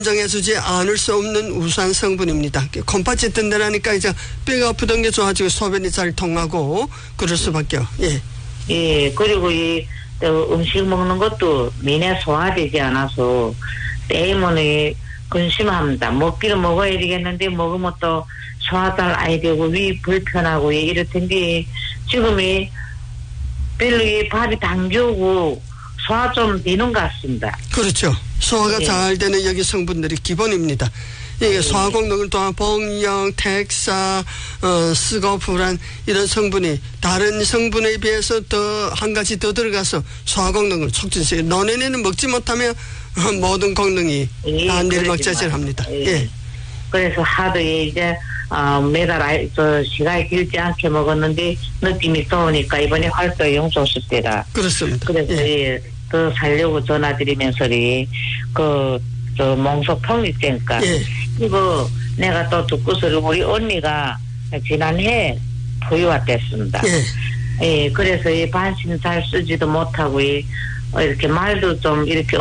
인정해주지 않을 수 없는 우수한 성분입니다. 콩팥이 든든하니까 이제 뼈가 아프던 게 좋아지고 소변이 잘 통하고 그럴 수밖에요. 예. 예, 그리고 이 음식 먹는 것도 미내 소화되지 않아서 때문에 근심합니다. 먹기는 먹어야 되겠는데 먹으면 또 소화 잘 안 되고 위 불편하고 이렇던데 지금이 별로 이 밥이 당겨오고 소화 좀 되는 것 같습니다. 그렇죠. 소화가 예. 잘 되는 여기 성분들이 기본입니다. 이게 소화功能을 또한 복령, 택사, 스고프란 이런 성분이 다른 성분에 비해서 더 한 가지 더 들어가서 소화功能을 촉진시켜요. 논에는 먹지 못하면 모든功能이 다 내리막자질합니다. 예. 그래서 하도 이제 매달 시간이 길지 않게 먹었는데 느낌이 좋으니까 이번에 활동 용소식 때라. 그렇습니다. 그래서 예. 더 살려고 전화드리면서 저 몽석통 있으니까 예. 이거 내가 또 듣고서 우리 언니가 지난해 부유화됐습니다. 예. 예, 그래서 이 반신 잘 쓰지도 못하고 이렇게 말도 좀 이렇게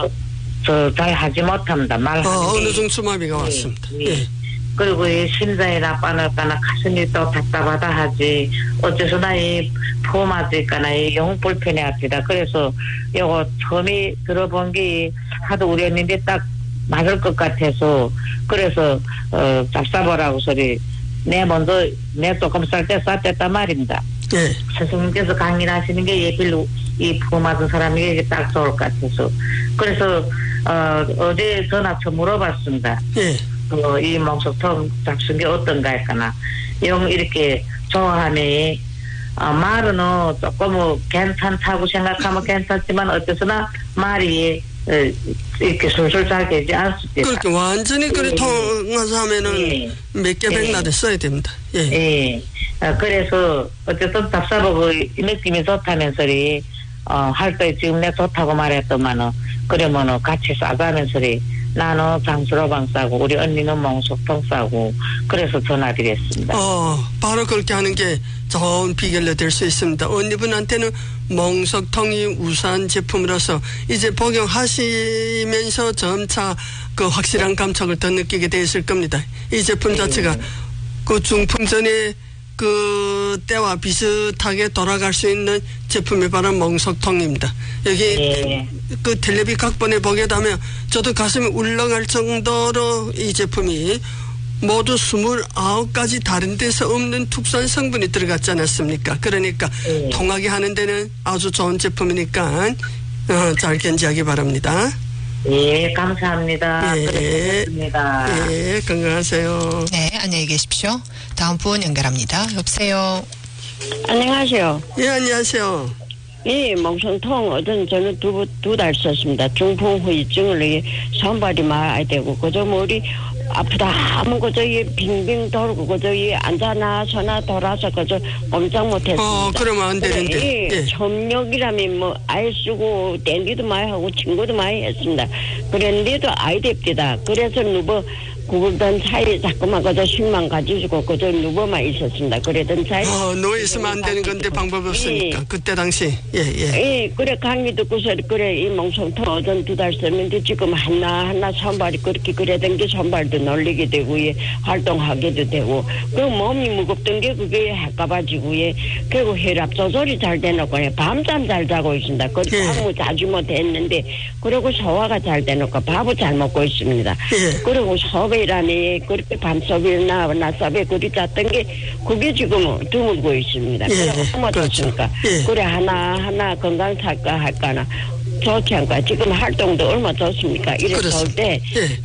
잘 하지 못합니다. 어느 정도 수마비가 왔습니다. 예. 예. 그리고 이 심장이 나빠날까나 가슴이 또 답답하다 하지 어째서나 이 포맞을까나 이 영 불편해 합니다. 그래서 요거 처음에 들어본 게 하도 우리 언니인데 딱 맞을 것 같아서 그래서 잡사보라고 소리 내 조금 쌀 때 쌌댔단 말입니다. 예. 스승님께서 강의를 하시는 게 예필로 이 포맞은 사람에게 딱 좋을 것 같아서 그래서 어제 전화 좀 물어봤습니다. 예. 이 몽석통 잡순 게 어떤가 할까나 이렇게 좋아하면 말은 조금 괜찮다고 생각하면 괜찮지만 어째서나 말이 이렇게 술술 잘 되지 않습니다. 그렇게 완전히 그래 통해서 하면은 몇 개 백날을 써야 됩니다. 예. 예. 그래서 어쨌든 답사보고 이 느낌이 좋다면서 할 때 지금 내 좋다고 말했더만은 그러면은 같이 싸가면서 나는 장수로방 싸고 우리 언니는 몽석통 싸고 그래서 전화드렸습니다. 바로 그렇게 하는 게 좋은 비결로 될 수 있습니다. 언니분한테는 몽석통이 우수한 제품으로서 이제 복용하시면서 점차 그 확실한 감촉을 더 느끼게 되었을 겁니다. 이 제품 자체가 그 중풍전에 그 때와 비슷하게 돌아갈 수 있는 제품이 바로 몽석통입니다. 여기 그 텔레비 각본에 보게 되면 저도 가슴이 울렁할 정도로 이 제품이 모두 29가지 다른 데서 없는 특수한 성분이 들어갔지 않았습니까? 그러니까 통하게 하는 데는 아주 좋은 제품이니까 잘 견지하기 바랍니다. 예, 감사합니다. 예, 예, 건강하세요. 네, 안녕히 계십시오. 다음 분 연결합니다. 여보세요. 안녕하세요. 예, 안녕하세요. 예, 몽성통 어떤 저는 두 달 썼습니다. 중풍 후유증을 손발이 많이 되고 그저 머리 아프다 하면 그저 빙빙 돌고 그저 앉아나 서나 돌아서 그저 꼼짝 못했습니다. 그러면 안 되는데. 예, 협력이라면 뭐 아이 쓰고 댄디도 많이 하고 친구도 많이 했습니다. 그랬는데도 아이 됩니다. 그래서 누구 구글던 차에 자꾸만 그저 술만 가지고 그저 누워만 있었습니다. 그러던 차에 누워 있으면 안 되는 건데 방법 없으니까. 그때 당시. 예, 그래 강의 듣고서 그래 이 몽성통 어전 두 달 썼는데 지금 하나 손발이 그렇게 그러던 게 손발도 놀리게 되고 활동하게도 되고 그 몸이 무겁던 게 그게 가가지고 그리고 혈압 조절이 잘 되놓고 밤잠 잘 자고 있습니다. 그리고 아무 자주 못했는데 그리고 소화가 잘 되놓고 밥을 잘 먹고 있습니다. 그리고 소변이라니 그렇게 밤소변이나 낮소변 그리 잤던 게 그게 지금 드물고 있습니다. 그렇습니까? 그래 하나 건강 살까 할까나 좋지 않까 지금 활동도 얼마 좋습니까? 이래 좋을 때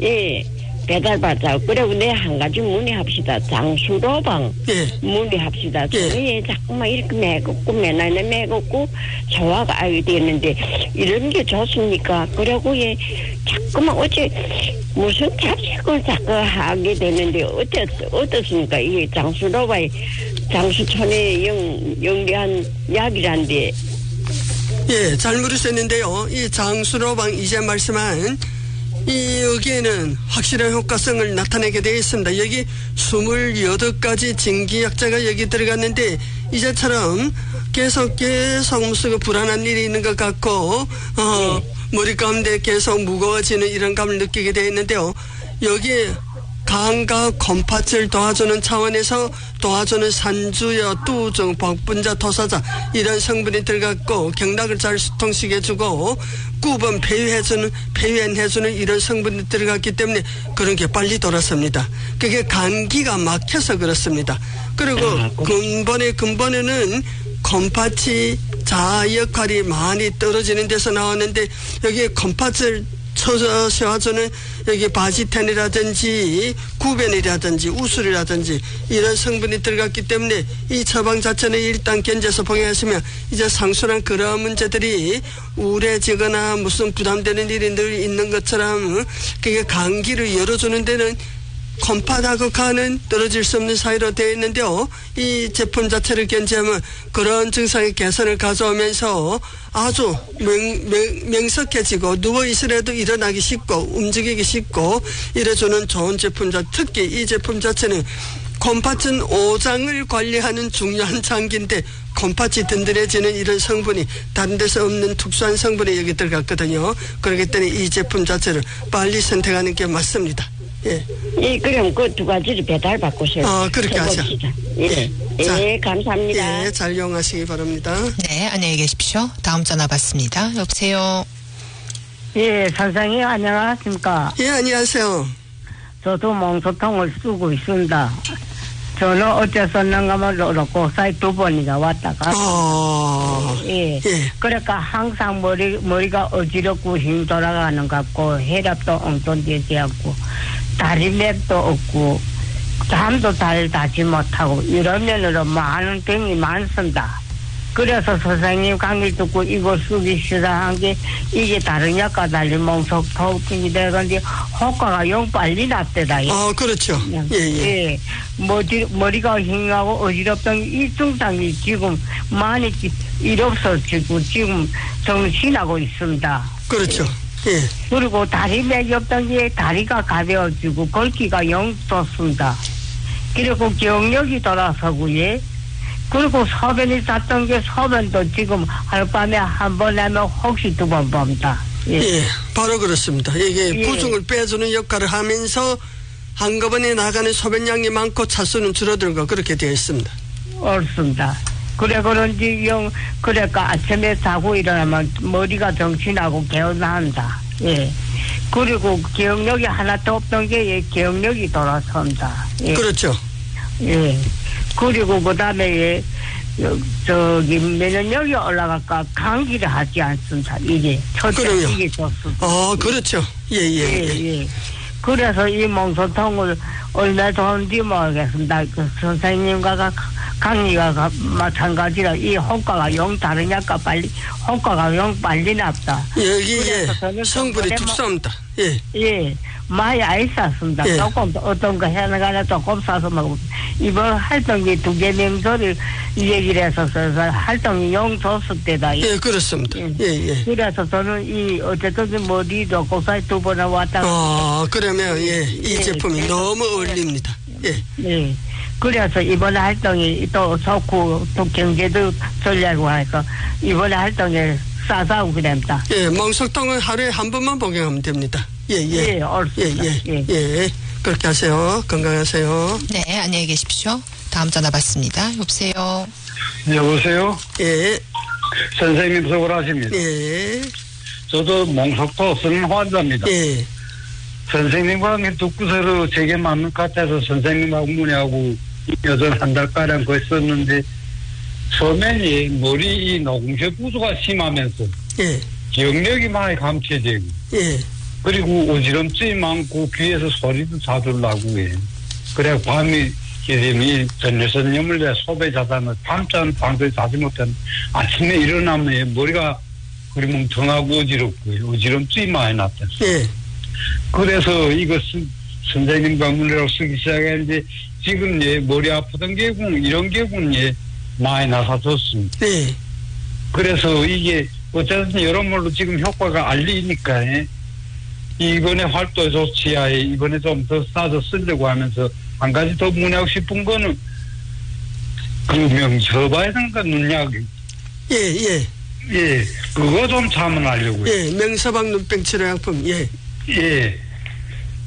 배달받자. 그리고 내 한 가지 문의합시다. 장수로방 문의합시다. 자꾸만 이렇게 매겁고 맨날 매겁고 소화가 아예 되는데 이런 게 좋습니까? 그리고 자꾸만 어째 무슨 잡식을 자꾸 하게 되는데 어떻습니까? 이게 장수로방이 장수촌에 영리한 약이란데. 예, 잘 물으셨는데요. 이 장수로방 이제 말씀한 여기에는 확실한 효과성을 나타내게 되어 있습니다. 여기 28가지 진기약자가 여기 들어갔는데 이제처럼 계속 무슨 불안한 일이 있는 것 같고 머리 가운데 계속 무거워지는 이런 감을 느끼게 되어 있는데요. 여기에 간과 곰팥을 도와주는 차원에서 도와주는 산주여, 뚜중, 복분자, 토사자 이런 성분이 들어갔고 경락을 잘 수통시켜주고 구분 폐유해주는 이런 성분이 들어갔기 때문에 그런 게 빨리 돌아섭니다. 그게 감기가 막혀서 그렇습니다. 그리고 근본에는 곰팥이 자아 역할이 많이 떨어지는 데서 나왔는데 여기에 곰팥을 쳐서와주는 여기 바지텐이라든지 구변이라든지 우술이라든지 이런 성분이 들어갔기 때문에 이 처방 자체는 일단 견제해서 복용하시면 이제 상수랑 그런 문제들이 우울해지거나 무슨 부담되는 일이 늘 있는 것처럼 그게 감기를 열어주는 데는 곰팥하고 간은 떨어질 수 없는 사이로 되어 있는데요. 이 제품 자체를 견제하면 그런 증상의 개선을 가져오면서 아주 명석해지고 누워있으라도 일어나기 쉽고 움직이기 쉽고 이래주는 좋은 제품 특히 이 제품 자체는 곰팥은 오장을 관리하는 중요한 장기인데 곰팥이 든든해지는 이런 성분이 다른 데서 없는 특수한 성분이 여기 들어갔거든요. 그렇기 때문에 이 제품 자체를 빨리 선택하는 게 맞습니다. 예. 예, 그럼 그 두 가지를 배달 받고서요. 그렇게 하죠. 예. 예, 감사합니다. 예, 잘 이용하시기 바랍니다. 네, 안녕히 계십시오. 다음 전화 받습니다. 여보세요. 예, 선생님 안녕하십니까. 예, 안녕하세요. 저도 몽소통을 쓰고 있습니다. 저는 어째서는가면 로고사에 2번이나 왔다가 예. 그러니까 항상 머리가 어지럽고 힘 돌아가는 것 같고 혈압도 엉뚱되지 않고 다리맥도 없고 잠도 잘 자지 못하고 이런 면으로 많은 병이 많습니다. 그래서 선생님 강의 듣고 이거 쓰기 시작한 게 이게 다른 약과 달리 몽속통이 되는데 효과가 영 빨리 났대다. 그렇죠. 예. 머리가 힝하고 어지럽던 이 증상이 지금 많이 이롭서지고 지금 정신하고 있습니다. 그렇죠. 예. 그리고 다리 맥이 없던 게 다리가 가벼워지고 걷기가 영 좋습니다. 그리고 기억력이 돌아서고요. 그리고 소변이 잤던 게 소변도 지금 하룻밤에 한 번 하면 혹시 2번 봅니다. 예, 바로 그렇습니다. 이게 부종을 빼주는 역할을 하면서 한꺼번에 나가는 소변량이 많고 차수는 줄어들고 그렇게 되어 있습니다. 옳습니다. 그래 그런지 그러니까 아침에 자고 일어나면 머리가 정신하고 개운합니다. 예. 그리고 기억력이 하나도 없던 게 기억력이 돌아섭니다. 예. 그렇죠. 예. 그리고 그다음에 저기 면역력이 올라갈까 감기를 하지 않습니다. 이게 첫째 이게 좋습니다. 그렇죠. 예. 그래서 이 몽소통을 얼마 좋은지 모르겠습니다. 그 선생님과 강의가 마찬가지라 이 효과가 영 다른 약과 효과가 영 빨리 납다. 여기에 성분이 특수합니다. 예. 많이 안 쌌습니다. 조금 어떤 거 해나가나 조금 싸서 먹고 이번 활동이 2개 명소를 얘기를 해서 활동이 영 좋을 때다. 예, 그렇습니다. 예. 그래서 저는 이 어쨌든 머리도 고사에 2번을 왔다가 그러면 이 제품이 너무 어울립니다. 예. 그래서 이번 활동이 또 좋고 또 경제도 전략으로 해서 이번 활동에 싸서 그럽니다. 예, 몽속통은 하루에 한 번만 복용하면 됩니다. 예. 옳습니다. 예. 그렇게 하세요. 건강하세요. 네, 안녕히 계십시오. 다음 전화 받습니다. 여보세요. 여보세요? 예. 선생님 수고하십니다. 예. 저도 몽속토 쓰는 환자입니다. 예. 선생님과 듣고서로 제게 맞는 것 같아서 선생님하고 문의하고 여전 한 달가량 거의 썼는데 처음에 머리 녹음체 부수가 심하면서 기억력이 많이 감퇴되고 그리고 어지럼증이 많고 귀에서 소리도 자주 나고 그래 밤이 되면 전여선염을 내 소배 자다는 밤잠 방송에 자지 못한 아침에 일어나면 머리가 그리 멍청하고 어지럽고 어지럼증이 많이 났다. 그래서 이거 선생님과 문의로 쓰기 시작했는데 지금 머리 아프던 개군 이런 개군 많이 나사졌습니다. 그래서 이게 어쨌든 여러모로 지금 효과가 알리니까 이번에 활동에 좋지야 이번에 좀 더 싸서 쓰려고 하면서 한 가지 더 문의하고 싶은 거는 그 명셔봐야 되니까 눈약 예, 그거 좀 자문하려고요. 예, 맹서방 눈병 치료약품, 예. 예,